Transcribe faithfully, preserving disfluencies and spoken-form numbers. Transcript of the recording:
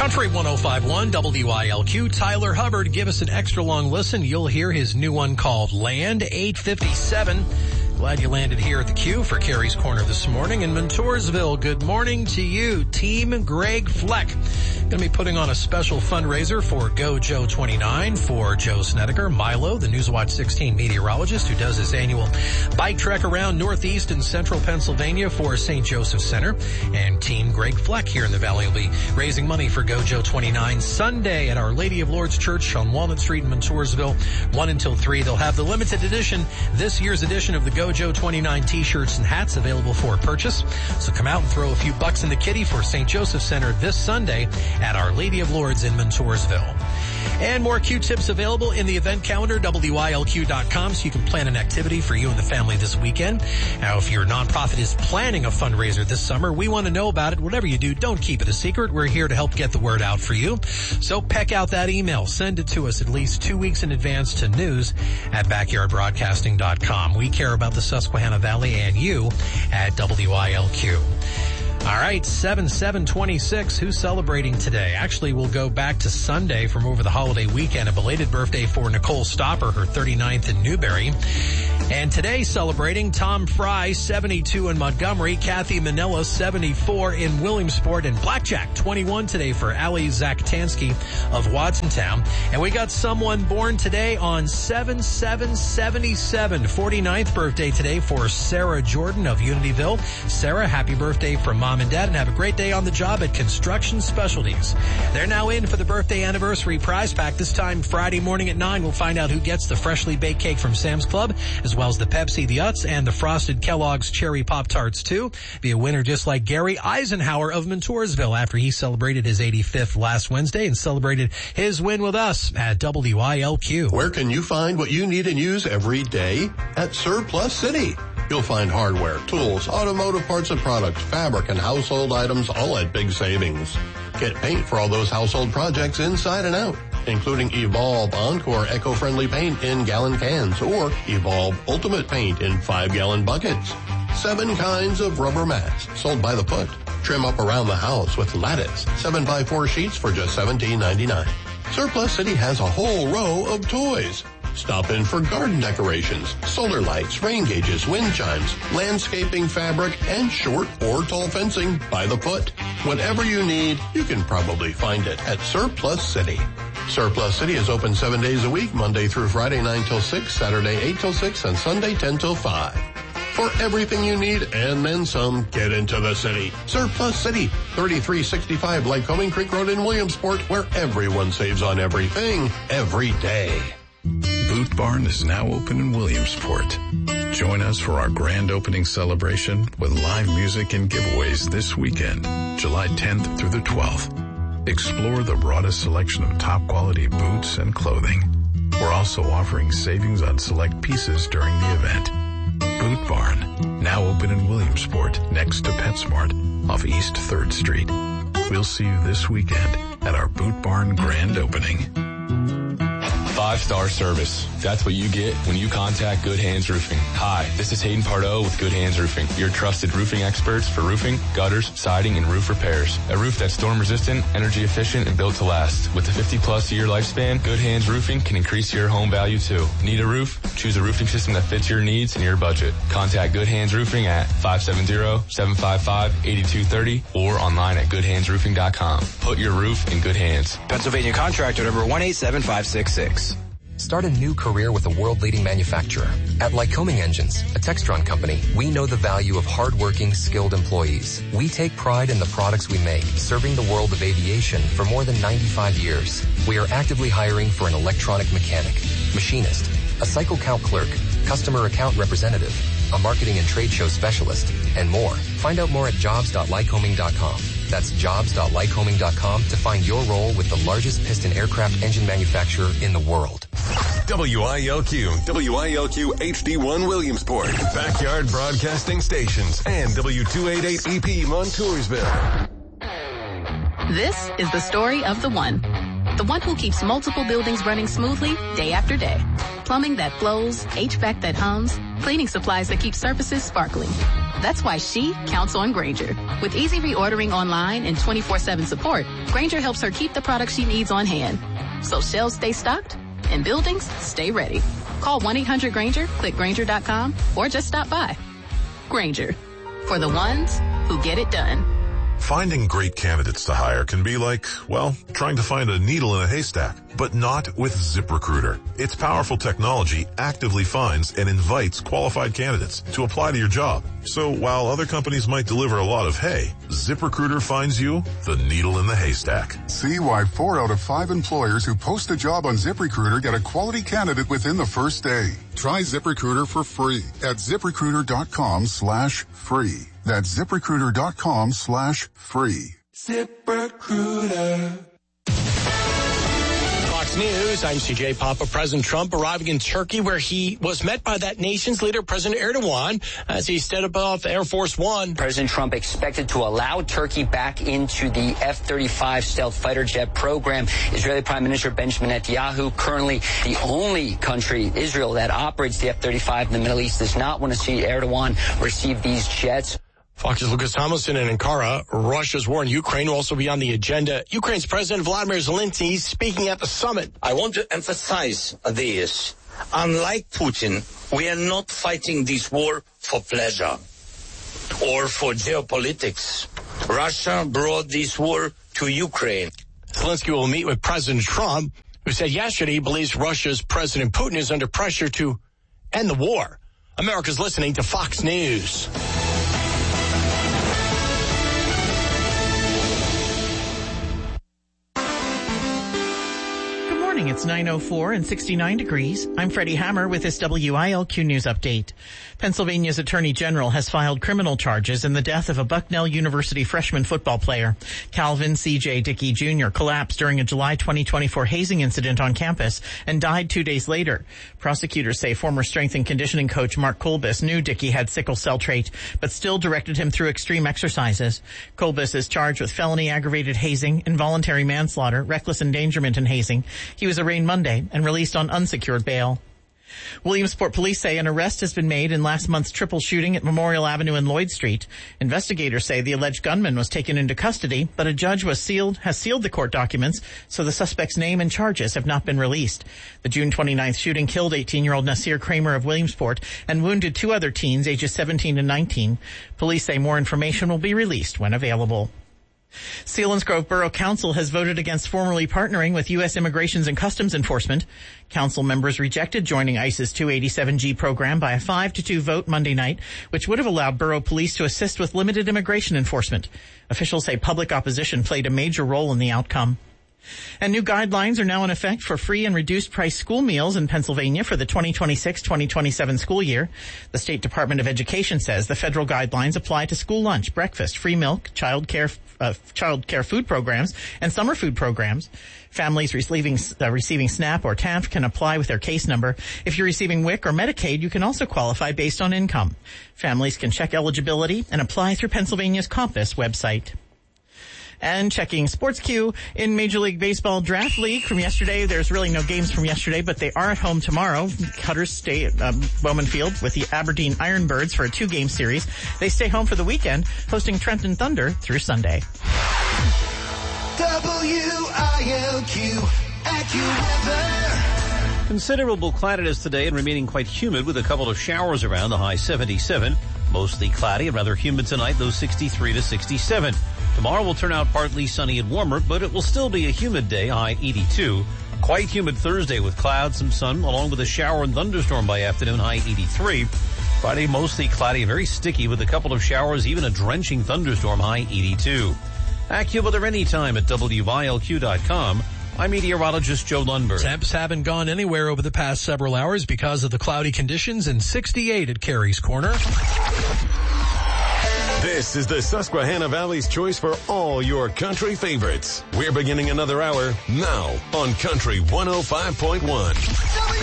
Country one oh five point one W I L Q. Tyler Hubbard, give us an extra long listen. You'll hear his new one called Land, eight fifty-seven. Glad you landed here at the Q for Carrie's Corner this morning in Montoursville. Good morning to you, Team Greg Fleck. Going to be putting on a special fundraiser for Go Joe twenty-nine for Joe Snedeker, Milo, the Newswatch sixteen meteorologist who does his annual bike trek around Northeast and Central Pennsylvania for Saint Joseph Center. And Team Greg Fleck here in the Valley will be raising money for Go Joe twenty-nine Sunday at Our Lady of Lourdes Church on Walnut Street in Montoursville, one until three. They'll have the limited edition, this year's edition of the Go Joe twenty-nine t-shirts and hats available for purchase. So come out and throw a few bucks in the kitty for Saint Joseph Center this Sunday at Our Lady of Lourdes in Montoursville. And more Q-tips available in the event calendar, W I L Q dot com, so you can plan an activity for you and the family this weekend. Now, if your nonprofit is planning a fundraiser this summer, we want to know about it. Whatever you do, don't keep it a secret. We're here to help get the word out for you. So peck out that email. Send it to us at least two weeks in advance to news at backyard broadcasting dot com. We care about the Susquehanna Valley and you at W I L Q. All right, seven seven twenty-six. Who's celebrating today? Actually, we'll go back to Sunday from over the holiday weekend. A belated birthday for Nicole Stopper, her thirty-ninth in Newberry. And today celebrating Tom Fry, seventy-two in Montgomery. Kathy Manella, seventy-four in Williamsport. And Blackjack, twenty-one today for Ali Zaktansky of Watsontown. And we got someone born today on seven seven seventy-seven. forty-ninth birthday today for Sarah Jordan of Unityville. Sarah, happy birthday from Mom and Dad, and have a great day on the job at Construction Specialties. They're now in for the birthday anniversary prize pack. This time Friday morning at nine, we'll find out who gets the freshly baked cake from Sam's Club, as well as the Pepsi, the Utz, and the frosted Kellogg's Cherry Pop-Tarts too. Be a winner just like Gary Eisenhower of Montoursville after he celebrated his eighty-fifth last Wednesday and celebrated his win with us at W I L Q. Where can you find what you need and use every day? At Surplus City. You'll find hardware, tools, automotive parts and products, fabric, and household items all at big savings. Get paint for all those household projects inside and out, including Evolve Encore eco-friendly paint in gallon cans or Evolve Ultimate Paint in five-gallon buckets. Seven kinds of rubber mats sold by the foot. Trim up around the house with lattice seven by four sheets for just seventeen ninety-nine. Surplus City has a whole row of toys. Stop in for garden decorations, solar lights, rain gauges, wind chimes, landscaping fabric, and short or tall fencing by the foot. Whatever you need, you can probably find it at Surplus City. Surplus City is open seven days a week, Monday through Friday, nine till six, Saturday, eight till six, and Sunday, ten till five. For everything you need and then some, get into the city. Surplus City, thirty-three sixty-five Lycoming Creek Road in Williamsport, where everyone saves on everything, every day. Boot Barn is now open in Williamsport. Join us for our grand opening celebration with live music and giveaways this weekend, July tenth through the twelfth. Explore the broadest selection of top quality boots and clothing. We're also offering savings on select pieces during the event. Boot Barn, now open in Williamsport next to PetSmart off East third Street. We'll see you this weekend at our Boot Barn grand opening. Five-star service. That's what you get when you contact Good Hands Roofing. Hi, this is Hayden Pardo with Good Hands Roofing, your trusted roofing experts for roofing, gutters, siding, and roof repairs. A roof that's storm-resistant, energy-efficient, and built to last. With a fifty-plus year lifespan, Good Hands Roofing can increase your home value too. Need a roof? Choose a roofing system that fits your needs and your budget. Contact Good Hands Roofing at five seven zero, seven five five, eight two three zero or online at good hands roofing dot com. Put your roof in good hands. Pennsylvania contractor number one eight seven five six six. Start a new career with a world-leading manufacturer. At Lycoming Engines, a Textron company, we know the value of hardworking, skilled employees. We take pride in the products we make, serving the world of aviation for more than ninety-five years. We are actively hiring for an electronic mechanic, machinist, a cycle count clerk, customer account representative, a marketing and trade show specialist, and more. Find out more at jobs dot lycoming dot com. That's jobs dot lycoming dot com to find your role with the largest piston aircraft engine manufacturer in the world. W I L Q, W I L Q H D one Williamsport, Backyard Broadcasting Stations, and W two eighty-eight E P Montoursville. This is the story of the one. The one who keeps multiple buildings running smoothly day after day. Plumbing that flows, H V A C that hums, cleaning supplies that keep surfaces sparkling. That's why she counts on Grainger. With easy reordering online and twenty-four seven support, Grainger helps her keep the products she needs on hand. So shelves stay stocked and buildings stay ready. Call one eight hundred Grainger, click Grainger dot com, or just stop by. Grainger, for the ones who get it done. Finding great candidates to hire can be like, well, trying to find a needle in a haystack, but not with ZipRecruiter. Its powerful technology actively finds and invites qualified candidates to apply to your job. So while other companies might deliver a lot of hay, ZipRecruiter finds you the needle in the haystack. See why four out of five employers who post a job on ZipRecruiter get a quality candidate within the first day. Try ZipRecruiter for free at ZipRecruiter.com slash free. That's ZipRecruiter.com slash free. ZipRecruiter. Fox News, I'm C J Papa. President Trump arriving in Turkey, where he was met by that nation's leader, President Erdogan, as he stepped off Air Force One. President Trump expected to allow Turkey back into the F thirty-five stealth fighter jet program. Israeli Prime Minister Benjamin Netanyahu, currently the only country, Israel, that operates the F thirty-five in the Middle East, does not want to see Erdogan receive these jets. Fox's Lucas Tomlinson in Ankara. Russia's war in Ukraine will also be on the agenda. Ukraine's President Vladimir Zelensky speaking at the summit. I want to emphasize this. Unlike Putin, we are not fighting this war for pleasure or for geopolitics. Russia brought this war to Ukraine. Zelensky will meet with President Trump, who said yesterday he believes Russia's President Putin is under pressure to end the war. America's listening to Fox News. It's nine oh four and sixty-nine degrees. I'm Freddie Hammer with this W I L Q News Update. Pennsylvania's Attorney General has filed criminal charges in the death of a Bucknell University freshman football player. Calvin C J Dickey Junior collapsed during a July twenty twenty-four hazing incident on campus and died two days later. Prosecutors say former strength and conditioning coach Mark Kolbus knew Dickey had sickle cell trait, but still directed him through extreme exercises. Kolbus is charged with felony aggravated hazing, involuntary manslaughter, reckless endangerment, and hazing. He was arraigned Monday and released on unsecured bail. Williamsport police say an arrest has been made in last month's triple shooting at Memorial Avenue and Lloyd Street. Investigators say the alleged gunman was taken into custody, but a judge was sealed, has sealed the court documents, so the suspect's name and charges have not been released. The June twenty-ninth shooting killed eighteen-year-old Nasir Kramer of Williamsport and wounded two other teens ages seventeen and nineteen. Police say more information will be released when available. Selinsgrove Borough Council has voted against formally partnering with U S Immigrations and Customs Enforcement. Council members rejected joining ICE's two eighty-seven G program by a five to two vote Monday night, which would have allowed borough police to assist with limited immigration enforcement. Officials say public opposition played a major role in the outcome. And new guidelines are now in effect for free and reduced price school meals in Pennsylvania for the twenty twenty-six twenty twenty-seven school year. The State Department of Education says the federal guidelines apply to school lunch, breakfast, free milk, child care, uh, child care food programs, and summer food programs. Families receiving, uh, receiving SNAP or T A N F can apply with their case number. If you're receiving W I C or Medicaid, you can also qualify based on income. Families can check eligibility and apply through Pennsylvania's Compass website. And checking Sports Q in Major League Baseball Draft League from yesterday. There's really no games from yesterday, but they are at home tomorrow. Cutters stay at uh, Bowman Field with the Aberdeen Ironbirds for a two-game series. They stay home for the weekend, hosting Trenton Thunder through Sunday. W I L Q AccuWeather. Considerable cloudiness today and remaining quite humid with a couple of showers around, the high seventy-seven. Mostly cloudy and rather humid tonight, low sixty-three to sixty-seven. Tomorrow will turn out partly sunny and warmer, but it will still be a humid day, high eighty-two. Quite humid Thursday with clouds, some sun, along with a shower and thunderstorm by afternoon, high eighty-three. Friday mostly cloudy and very sticky with a couple of showers, even a drenching thunderstorm, high eighty-two. AccuWeather anytime at W I L Q dot com. I'm meteorologist Joe Lundberg. Temps haven't gone anywhere over the past several hours because of the cloudy conditions, and sixty-eight at Carey's Corner. This is the Susquehanna Valley's choice for all your country favorites. We're beginning another hour now on Country one oh five point one.